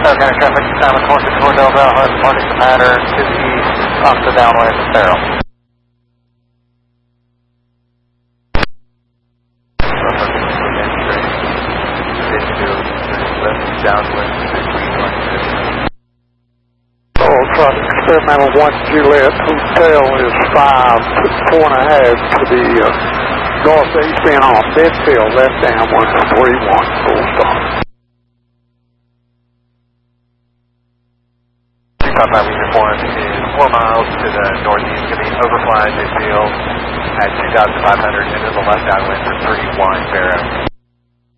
County traffic, Simon 464 Del Val, departing the pattern to the east off the downwind of Farrell. Experimental 1 Juliet Hotel is 4.5 to the northeast and on midfield, left downwind 31, full stop. 255 uniform is 4 miles to the northeast, going to be overflying midfield at 2,500 into the left downwind for 31 Farrell.